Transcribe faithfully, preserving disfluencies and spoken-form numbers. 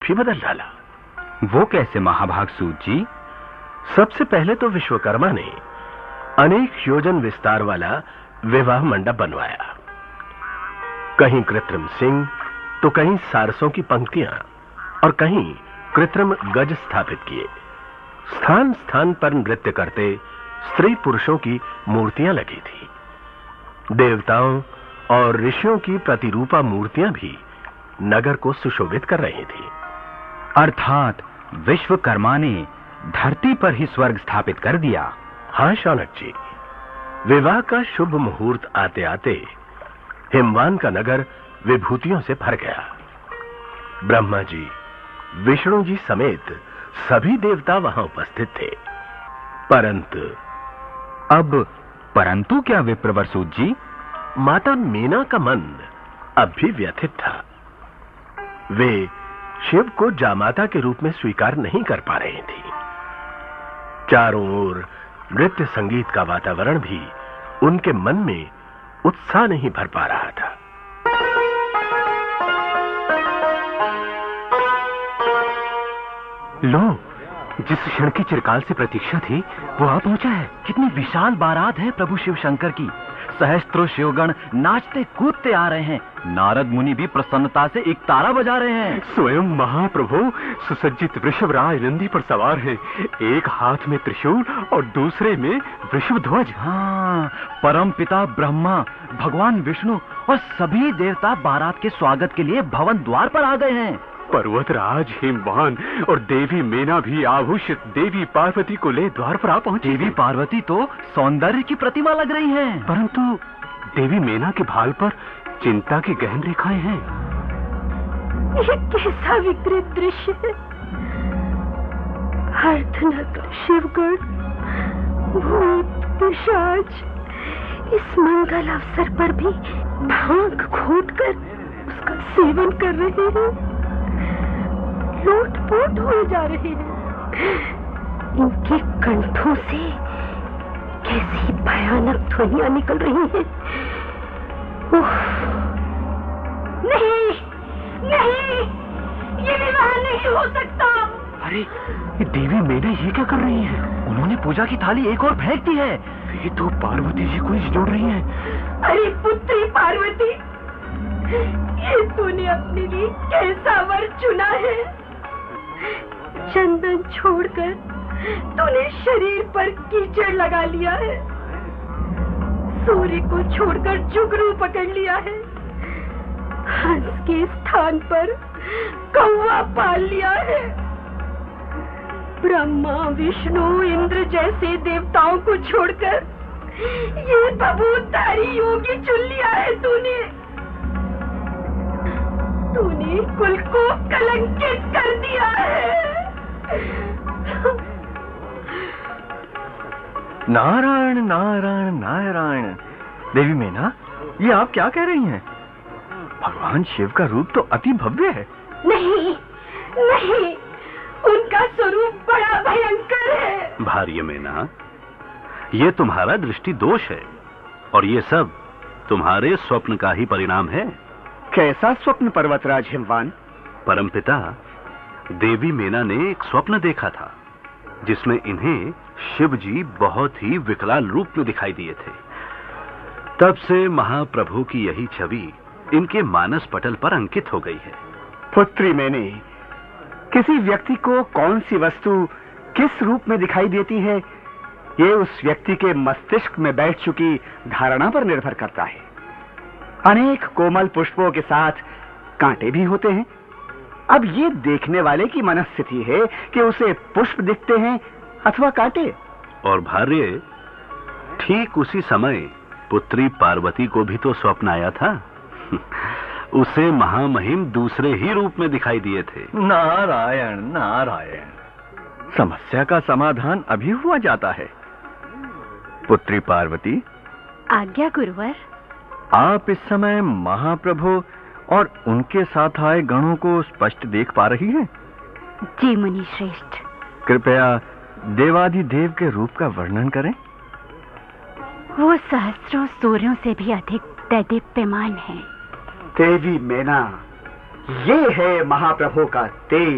ही बदल डाला। वो कैसे महाभाग सूत जी? सबसे पहले तो विश्वकर्मा ने अनेक योजन विस्तार वाला विवाह मंडप बनवाया। कहीं कृत्रिम सिंह तो कहीं सारसों की पंक्तियां और कहीं कृत्रिम गज स्थापित किए। स्थान स्थान पर नृत्य करते स्त्री पुरुषों की मूर्तियां लगी थी। देवताओं और ऋषियों की प्रतिरूपा मूर्तियां भी नगर को सुशोभित कर रही थी। अर्थात विश्वकर्मा ने धरती पर ही स्वर्ग स्थापित कर दिया। हाँ शौनक जी, विवाह का शुभ मुहूर्त आते आते हिमवान का नगर विभूतियों से भर गया। ब्रह्मा जी, विष्णु जी समेत सभी देवता वहां उपस्थित थे। परंतु अब परंतु क्या विप्रवर सूत जी? माता मीना का मन अब भी व्यथित था। वे शिव को जामाता के रूप में स्वीकार नहीं कर पा रही थी। चारों ओर नृत्य संगीत का वातावरण भी उनके मन में उत्साह नहीं भर पा रहा था। लो, जिस क्षण की चिरकाल से प्रतीक्षा थी वो आ पहुंचा है। कितनी विशाल बारात है प्रभु शिव शंकर की। सहस्त्रों शिवगण नाचते कूदते आ रहे हैं। नारद मुनि भी प्रसन्नता से एक तारा बजा रहे हैं। स्वयं महाप्रभु सुसज्जित वृषभराज नंदी पर सवार हैं। एक हाथ में त्रिशूल और दूसरे में वृषभ ध्वज। हाँ, परम पिता ब्रह्मा, भगवान विष्णु और सभी देवता बारात के स्वागत के लिए भवन द्वार पर आ गए हैं। पर्वतराज हिमवान और देवी मेना भी आभूषित देवी पार्वती को ले द्वार पर आ पहुंची। देवी पार्वती तो सौंदर्य की प्रतिमा लग रही हैं, परंतु देवी मेना के भाल पर चिंता की गहन रेखाएं हैं। ये कैसा विकृत दृश्य है। अर्धनग्न शिवगण, भूत पिशाच इस मंगल अवसर पर भी भांग घोटकर उसका सेवन कर रहे हैं। लोटपोट हो जा रहे हैं। इनके कंठों से कैसी भयानक ध्वनियां निकल रही हैं। नहीं, नहीं, ये विवाह नहीं हो सकता। अरे, ये देवी मेना ये क्या कर रही हैं? उन्होंने पूजा की थाली एक और फेंक दी है। ये तो पार्वती जी को ही जोड़ रही हैं। अरे पुत्री पार्वती, ये तूने अपने लिए कैसा वर चुना है। चंदन छोड़कर तूने शरीर पर कीचड़ लगा लिया है। सूर्य को छोड़कर जुगनू पकड़ लिया है। हंस के स्थान पर कौवा पाल लिया है। ब्रह्मा, विष्णु, इंद्र जैसे देवताओं को छोड़कर ये बबूतारी योगी चुन लिया है तूने। तूने कुल को कलंकित कर दिया है। नारायण नारायण नारायण। देवी मेना, ये आप क्या कह रही हैं? भगवान शिव का रूप तो अति भव्य है। नहीं, नहीं, उनका स्वरूप बड़ा भयंकर है। भार्य मेना, ये तुम्हारा दृष्टि दोष है और ये सब तुम्हारे स्वप्न का ही परिणाम है। कैसा स्वप्न पर्वतराज हिमवान? परमपिता, देवी मेना ने एक स्वप्न देखा था जिसमें इन्हें शिव जी बहुत ही विकराल रूप में दिखाई दिए थे। तब से महाप्रभु की यही छवि इनके मानस पटल पर अंकित हो गई है। पुत्री मैंने किसी व्यक्ति को कौन सी वस्तु किस रूप में दिखाई देती है, ये उस व्यक्ति के मस्तिष्क में बैठ चुकी धारणा पर निर्भर करता है। अनेक कोमल पुष्पों के साथ कांटे भी होते हैं। अब ये देखने वाले की मनस्थिति है कि उसे पुष्प दिखते हैं अथवा कांटे। और भार्य, ठीक उसी समय पुत्री पार्वती को भी तो स्वप्न आया था। उसे महामहिम दूसरे ही रूप में दिखाई दिए थे। नारायण नारायण। समस्या का समाधान अभी हुआ जाता है। पुत्री पार्वती, आज्ञा गुरुवर। आप इस समय महाप्रभु और उनके साथ आए गणों को स्पष्ट देख पा रही हैं? जी मुनि श्रेष्ठ। कृपया देवाधिदेव के रूप का वर्णन करें। वो सहस्रों सूर्यों से भी अधिक दैदीप्यमान है। देवी मेना, ये है महाप्रभु का तेज।